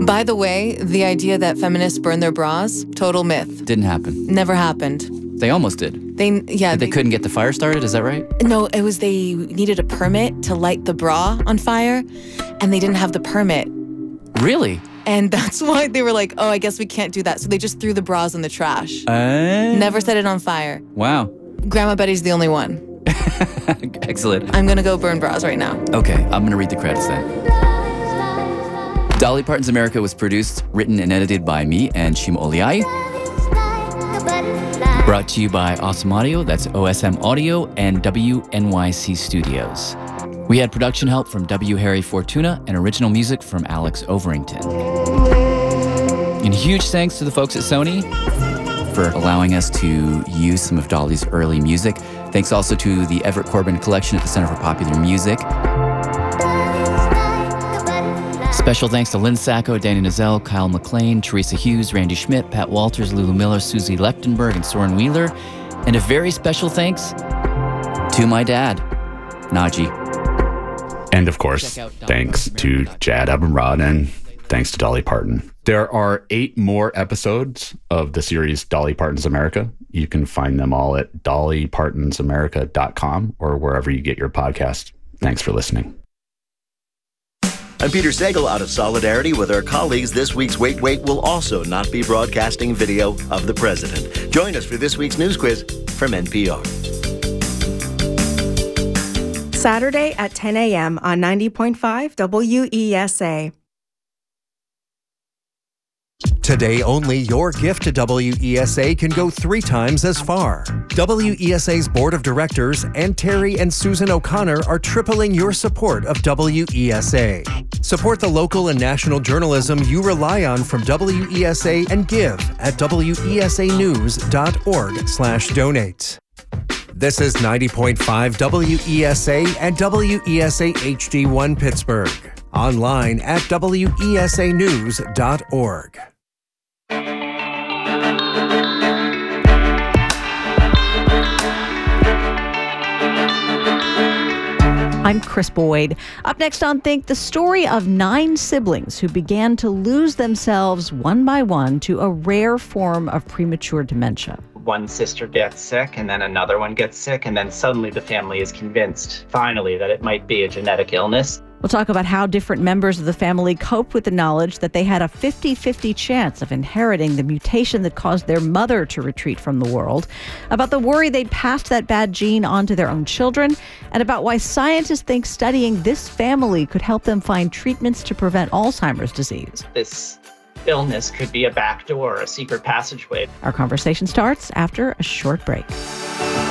By the way, the idea that feminists burn their bras, total myth. Didn't happen. Never happened. They almost did. They couldn't get the fire started, is that right? No, it was they needed a permit to light the bra on fire, and they didn't have the permit. Really? And that's why they were like, oh, I guess we can't do that. So they just threw the bras in the trash. Never set it on fire. Wow. Grandma Betty's the only one. Excellent. I'm going to go burn bras right now. Okay, I'm going to read the credits then. Dolly Parton's America was produced, written, and edited by me and Shima Oliai. Brought to you by Awesome Audio, that's OSM Audio, and WNYC Studios. We had production help from W. Harry Fortuna and original music from Alex Overington. And huge thanks to the folks at Sony for allowing us to use some of Dolly's early music. Thanks also to the Everett Corbin Collection at the Center for Popular Music. Special thanks to Lynn Sacco, Danny Nozell, Kyle McLean, Teresa Hughes, Randy Schmidt, Pat Walters, Lulu Miller, Susie Lechtenberg, and Soren Wheeler. And a very special thanks to my dad, Najee. And of course, thanks to Jad Abumrad and thanks to Dolly Parton. There are 8 more episodes of the series Dolly Parton's America. You can find them all at dollypartonsamerica.com or wherever you get your podcast. Thanks for listening. I'm Peter Sagal. Out of solidarity with our colleagues, this week's Wait Wait will also not be broadcasting video of the president. Join us for this week's news quiz from NPR. Saturday at 10 a.m. on 90.5 WESA. Today only, your gift to WESA can go 3 times as far. WESA's Board of Directors and Terry and Susan O'Connor are tripling your support of WESA. Support the local and national journalism you rely on from WESA and give at wesanews.org/donate. This is 90.5 WESA and WESA HD1 Pittsburgh. Online at wesanews.org. I'm Chris Boyd. Up next on Think, the story of 9 siblings who began to lose themselves one by one to a rare form of premature dementia. One sister gets sick, and then another one gets sick, and then suddenly the family is convinced, finally, that it might be a genetic illness. We'll talk about how different members of the family coped with the knowledge that they had a 50-50 chance of inheriting the mutation that caused their mother to retreat from the world, about the worry they'd passed that bad gene on to their own children, and about why scientists think studying this family could help them find treatments to prevent Alzheimer's disease. This illness could be a backdoor, a secret passageway. Our conversation starts after a short break.